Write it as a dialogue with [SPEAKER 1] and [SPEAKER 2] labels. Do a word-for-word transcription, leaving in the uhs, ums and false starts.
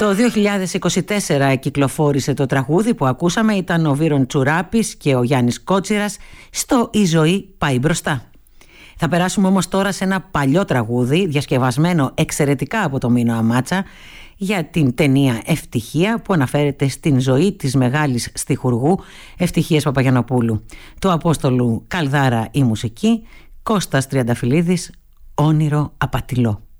[SPEAKER 1] Το δύο χιλιάδες είκοσι τέσσερα κυκλοφόρησε το τραγούδι που ακούσαμε, ήταν ο Βύρον Τσουράπης και ο Γιάννης Κότσιρας στο «Η ζωή πάει μπροστά». Θα περάσουμε όμως τώρα σε ένα παλιό τραγούδι, διασκευασμένο εξαιρετικά από το Μίνο Αμάτσα, για την ταινία Ευτυχία, που αναφέρεται στην ζωή της μεγάλης στιχουργού Ευτυχίας Παπαγιαννοπούλου. Του Απόστολου Καλδάρα η μουσική, Κώστας Τριανταφυλλίδης, «Όνειρο απατηλό».